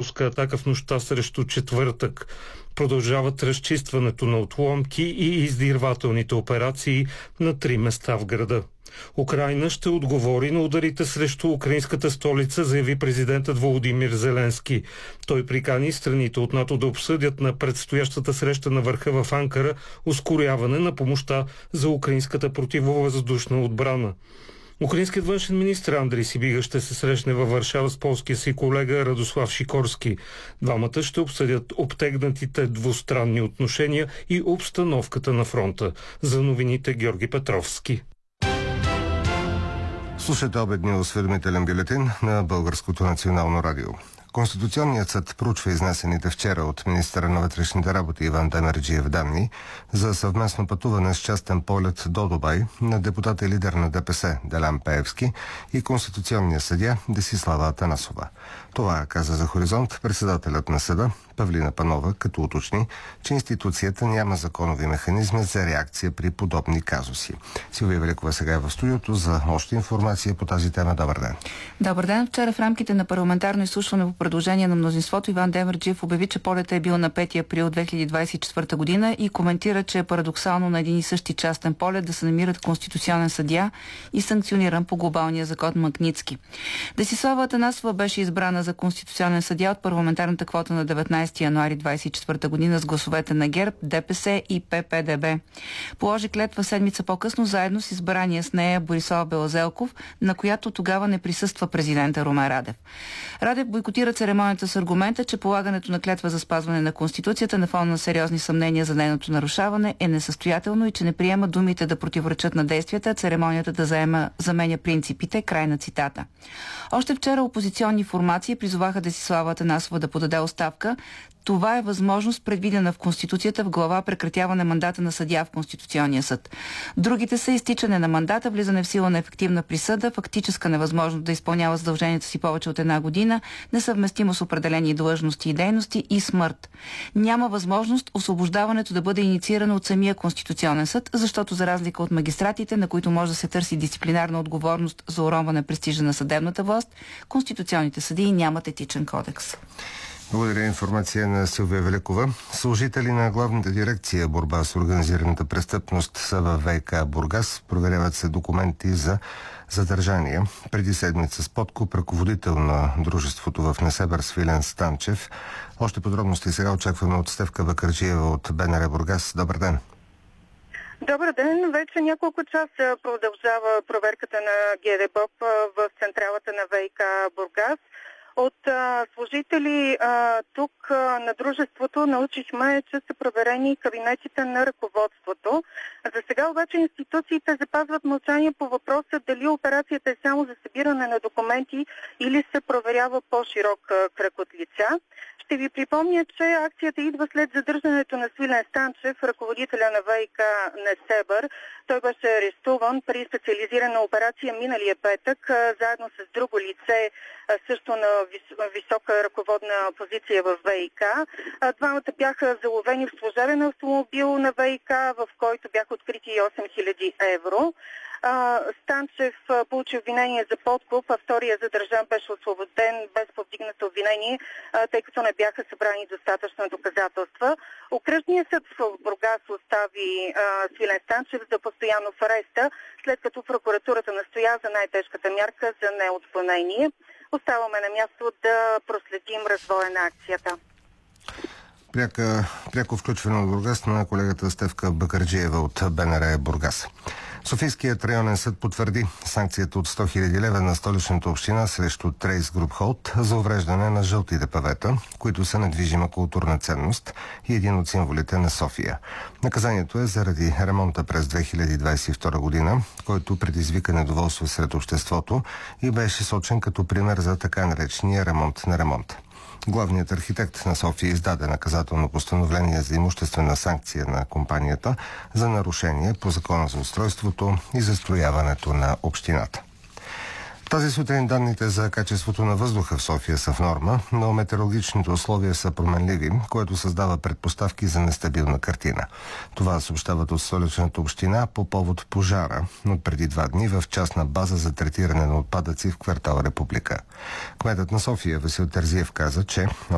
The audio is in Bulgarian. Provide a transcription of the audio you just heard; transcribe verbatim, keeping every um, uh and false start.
руска атака в нощта срещу четвъртък. Продължават разчистването на отломки и издирвателните операции на три места в града. Украйна ще отговори на ударите срещу украинската столица, заяви президентът Володимир Зеленски. Той прикани страните от НАТО да обсъдят на предстоящата среща на върха в Анкара ускоряване на помощта за украинската противовъздушна отбрана. Украинският външен министр Андрей Сибига ще се срещне във Варшава с полския си колега Радослав Шикорски. Двамата ще обсъдят обтегнатите двустранни отношения и обстановката на фронта. За новините Георги Петровски. Слушайте обедния осведомителен бюлетин на Българското национално радио. Конституционният съд проучва изнесените вчера от министъра на вътрешните работи Иван Демерджиев данни за съвместно пътуване с частен полет до Дубай на депутата и лидер на ДПС Делян Пеевски и конституционния съдия Десислава Атанасова. Това каза за Хоризонт председателят на съда Павлина Панова, като уточни, че институцията няма законови механизми за реакция при подобни казуси. Силвия Великова сега е в студиото за още информация по тази тема. Добър ден. Добър ден. Вчера в рамките на парламентарно изслушване по предложение на мнозинството Иван Демерджиев обяви, че полетът е бил на пети април две хиляди двадесет и четвърта година и коментира, че е парадоксално на един и същи частен полет да се намират конституционен съдия и санкциониран по глобалния закон Магнитски. Десислава Атанасова беше избрана за конституционен съдия от парламентарната квота на деветнадесети януари двадесет и четвърта година с гласовете на ГЕРБ, ДПС и П П Д Б. Положи клетва седмица по-късно заедно с избрания с нея Борислав Белазелков, на която тогава не присъства президента Румен Радев. Радев бойкотира церемонията с аргумента, че полагането на клетва за спазване на Конституцията на фона на сериозни съмнения за нейното нарушаване е несъстоятелно и че не приема думите да противоречат на действията, церемонията да заема, заменя принципите. Край на цитата. Още вчера опозиционни формации призоваха Десислава Атанасова да подаде оставка. Това е възможност, предвидена в Конституцията в глава прекратяване мандата на съдия в Конституционния съд. Другите са изтичане на мандата, влизане в сила на ефективна присъда, фактическа невъзможност да изпълнява задълженията си повече от една година, несъвместимо с определени длъжности и дейности и смърт. Няма възможност освобождаването да бъде инициирано от самия Конституционен съд, защото за разлика от магистратите, на които може да се търси дисциплинарна отговорност за уронване престижа на съдебната власт, конституционните съдии нямат етичен кодекс. Благодаря. Информация на Силвия Великова. Служители на главната дирекция борба с организираната престъпност са във ВиК Бургас. Проверяват се документи за задържания. Преди седмица с подкуп ръководител на дружеството в Несебър Свилен Станчев. Още подробности сега очакваме от Стефка Бакърджиева от Б Н Р Бургас. Добър ден. Добър ден. Вече няколко часа продължава проверката на ГДБОП в централата на ВиК Бургас. От а, служители а, тук а, на дружеството научихме, че са проверени кабинетите на ръководството. За сега обаче институциите запазват мълчание по въпроса дали операцията е само за събиране на документи или се проверява по-широк кръг от лица. Ще ви припомня, че акцията идва след задържането на Свилен Станчев, ръководителя на ВиК Несебър. Той беше арестуван при специализирана операция миналия петък, заедно с друго лице, също на висока ръководна позиция в ВиК. Двамата бяха заловени в служебен автомобил на ВиК, в който бяха открити осем хиляди евро. Станчев получи обвинение за подкуп, а втория задържан беше освободен без повдигнато обвинение, тъй като не бяха събрани достатъчно доказателства. Окръжният съд в Бургас остави Свилен Станчев за постоянно в ареста, след като прокуратурата настоя за най-тежката мярка за неотклонение. Оставаме на място да проследим развоя на акцията. Пряка, пряко включване от Бургас на колегата Стефка Бакърджиева от Б Н Р Бургас. Софийският районен съд потвърди санкцията от сто хиляди лева на столичната община срещу Трейс Груп Холд за увреждане на жълтите павета, които са недвижима културна ценност и един от символите на София. Наказанието е заради ремонта през две хиляди двадесет и втора година, който предизвика недоволство сред обществото и беше сочен като пример за така наречения ремонт на ремонт. Главният архитект на София издаде наказателно постановление за имуществена санкция на компанията за нарушение по Закона за устройството и застрояването на общината. Тази сутрин данните за качеството на въздуха в София са в норма, но метеорологичните условия са променливи, което създава предпоставки за нестабилна картина. Това съобщават от столичната община по повод пожара от преди два дни в частна база за третиране на отпадъци в квартал Република. Кметът на София Васил Терзиев каза, че